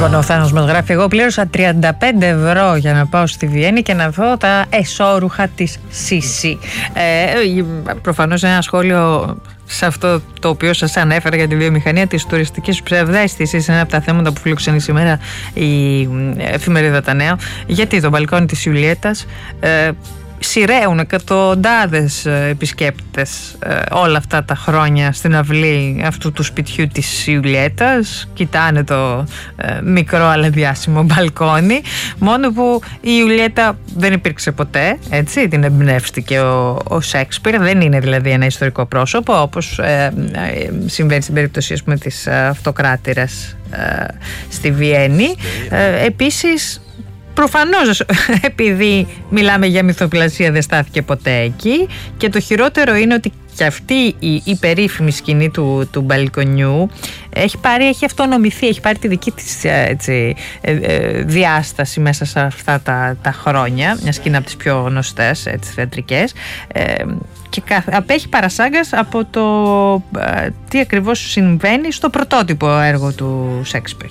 Λοιπόν, ο Θάνος μας γράφει: εγώ πλήρωσα 35 ευρώ για να πάω στη Βιέννη και να δω τα εσώρουχα της Σίση. Προφανώς ένα σχόλιο σε αυτό το οποίο σας ανέφερα για τη βιομηχανία της τουριστικής ψευδαίσθησης. Είναι από τα θέματα που φιλοξενεί σήμερα η εφημερίδα Τα Νέα. Γιατί το μπαλκόνι της Ιουλιέτας σειραίουν εκατοντάδες επισκέπτες όλα αυτά τα χρόνια στην αυλή αυτού του σπιτιού της Ιουλιέτας. Κοιτάνε το μικρό αλλά διάσημο μπαλκόνι, μόνο που η Ιουλιέτα δεν υπήρξε ποτέ, έτσι, την εμπνεύστηκε ο Σέξπιρ. Δεν είναι δηλαδή ένα ιστορικό πρόσωπο, όπως συμβαίνει στην περίπτωση, ας πούμε, της αυτοκράτηρας στη Βιέννη. Επίσης, προφανώς, επειδή μιλάμε για μυθοπλασία, δεν στάθηκε ποτέ εκεί, και το χειρότερο είναι ότι και αυτή η περίφημη σκηνή του μπαλκονιού έχει αυτονομηθεί, έχει πάρει τη δική της διάσταση μέσα σε αυτά τα χρόνια, μια σκηνή από τις πιο γνωστές θεατρικές, και απέχει παρασάγκας από το τι ακριβώς συμβαίνει στο πρωτότυπο έργο του Σέξπιρ.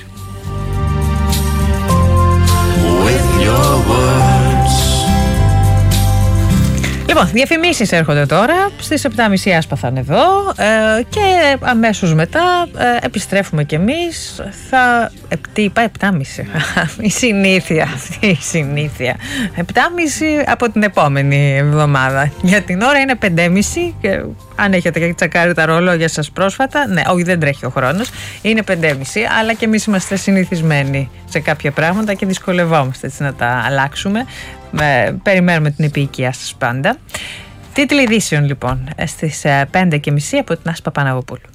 Λοιπόν, διαφημίσεις έρχονται τώρα. Στις 7.30 άσπαθαν εδώ και αμέσως μετά επιστρέφουμε κι εμείς. Τι είπα, 7.30. Η συνήθεια. 7.30 από την επόμενη εβδομάδα. Για την ώρα είναι 5.30 και αν έχετε τσακάρει τα ρολόγια σας πρόσφατα, ναι, όχι, δεν τρέχει ο χρόνος, είναι 5.30, αλλά και εμείς είμαστε συνηθισμένοι σε κάποια πράγματα και δυσκολευόμαστε έτσι να τα αλλάξουμε. Περιμένουμε την επίοικιά σας πάντα. Τίτλοι ειδήσεων λοιπόν στις 5.30 από την Άσπα Παναγοπούλου.